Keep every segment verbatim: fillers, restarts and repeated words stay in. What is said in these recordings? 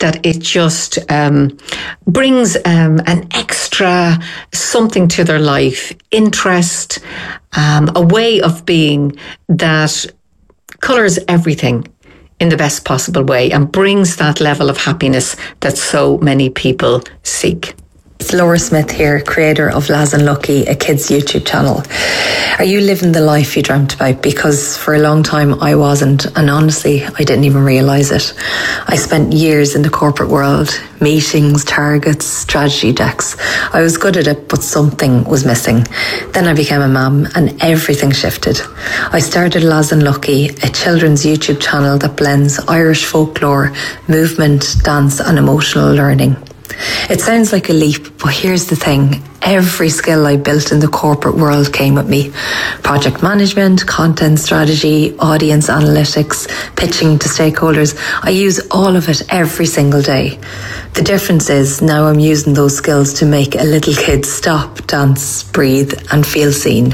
that it just um, brings um, an extra something to their life, interest, um, a way of being that colours everything in the best possible way and brings that level of happiness that so many people seek. It's Laura Smith here, creator of Laz and Lucky, a kids' YouTube channel. Are you living the life you dreamt about? Because for a long time I wasn't, and honestly I didn't even realise it. I spent years in the corporate world, meetings, targets, strategy decks. I was good at it, but something was missing. Then I became a mum and everything shifted. I started Laz and Lucky, a children's YouTube channel that blends Irish folklore, movement, dance and emotional learning. It sounds like a leap, but here's the thing. Every skill I built in the corporate world came with me. Project management, content strategy, audience analytics, pitching to stakeholders. I use all of it every single day. The difference is now I'm using those skills to make a little kid stop, dance, breathe and feel seen.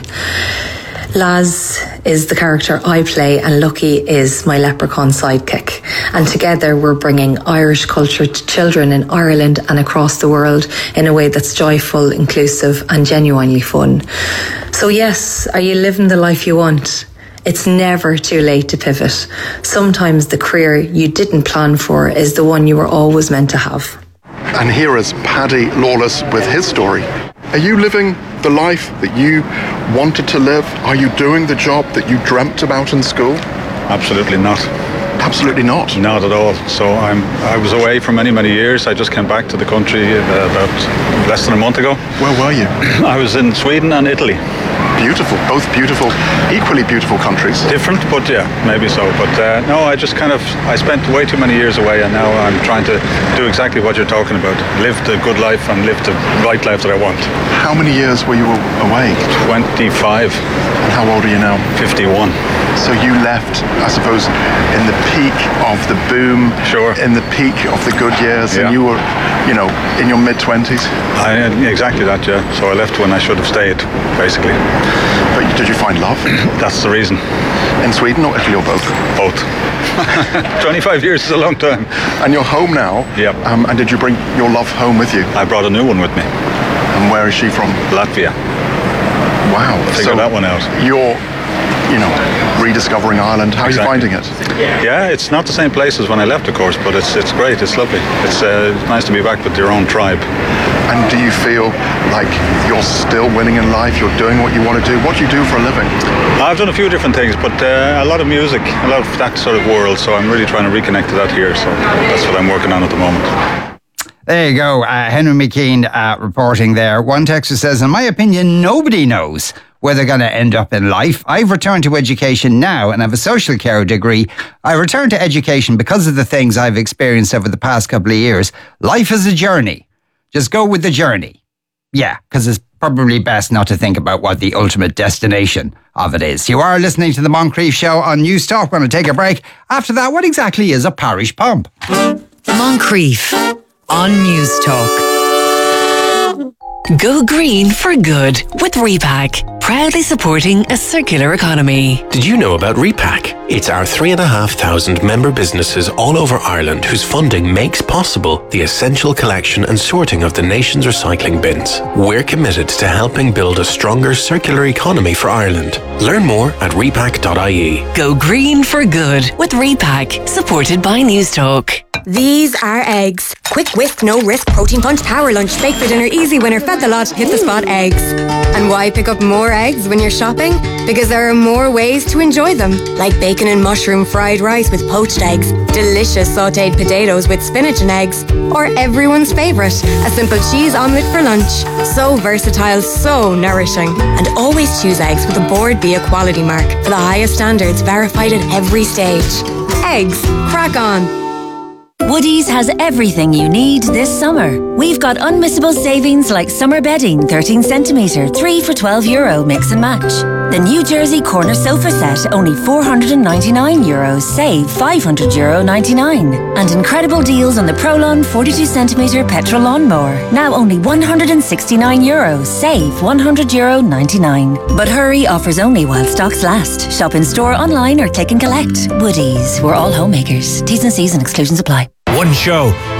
Laz is the character I play and Lucky is my leprechaun sidekick. And together we're bringing Irish culture to children in Ireland and across the world in a way that's joyful, inclusive and genuinely fun. So yes, are you living the life you want? It's never too late to pivot. Sometimes the career you didn't plan for is the one you were always meant to have. And here is Paddy Lawless with his story. Are you living the life that you wanted to live? Are you doing the job that you dreamt about in school? Absolutely not. Absolutely not? Not at all. So I'm, I was away for many, many years. I just came back to the country uh, about less than a month ago. Where were you? I was in Sweden and Italy. Beautiful, both beautiful, equally beautiful countries. Different, but yeah, maybe so. But uh, no, I just kind of, I spent way too many years away and now I'm trying to do exactly what you're talking about. Live the good life and live the right life that I want. How many years were you away? twenty-five. And how old are you now? fifty-one. So you left, I suppose, in the peak of the boom, sure, in the peak of the good years, yeah. And you were, you know, in your mid-twenties? I, exactly that, yeah. So I left when I should have stayed, basically. But did you find love? That's the reason. In Sweden or Italy or both? Both. twenty-five years is a long time. And you're home now? Yep. Um, and did you bring your love home with you? I brought a new one with me. And where is she from? Latvia. Wow. Figure so that one out. You're, you know, rediscovering Ireland. How exactly. Are you finding it? Yeah, it's not the same place as when I left, of course, but it's it's great. It's lovely. It's uh, nice to be back with your own tribe. And do you feel like you're still winning in life? You're doing what you want to do? What do you do for a living? I've done a few different things, but uh, a lot of music, a lot of that sort of world. So I'm really trying to reconnect to that here. So that's what I'm working on at the moment. There you go. Uh, Henry McKean uh, reporting there. One texter says, in my opinion, nobody knows where they're going to end up in life. I've returned to education now and have a social care degree. I returned to education because of the things I've experienced over the past couple of years. Life is a journey. Just go with the journey. Yeah, because it's probably best not to think about what the ultimate destination of it is. You are listening to the Moncrief Show on News Talk. We're going to take a break. After that, what exactly is a parish pump? Moncrief on News Talk. Go green for good with Repack, proudly supporting a circular economy. Did you know about Repack? It's our three and a half thousand member businesses all over Ireland whose funding makes possible the essential collection and sorting of the nation's recycling bins. We're committed to helping build a stronger circular economy for Ireland. Learn more at repack dot I E. Go green for good with Repack, supported by News Talk. These are eggs. Quick whisk, no risk, protein punch, power lunch, bake for dinner, easy winner, fed the lot, hit the spot eggs. And why pick up more eggs when you're shopping? Because there are more ways to enjoy them. Like bacon and mushroom fried rice with poached eggs, delicious sautéed potatoes with spinach and eggs, or everyone's favourite, a simple cheese omelette for lunch. So versatile, so nourishing. And always choose eggs with a Board B A quality mark for the highest standards, verified at every stage. Eggs, crack on. Woodies has everything you need this summer. We've got unmissable savings like summer bedding, thirteen centimetre, three for twelve euro, mix and match. The New Jersey corner sofa set, only four hundred ninety-nine euros, save five hundred euro ninety-nine. And incredible deals on the Prolon forty-two centimetre petrol lawnmower, now only one hundred sixty-nine euros, save one hundred euro ninety-nine. But hurry, offers only while stocks last. Shop in store, online or click and collect. Woodies, we're all homemakers. T's and C's and exclusions apply. One show,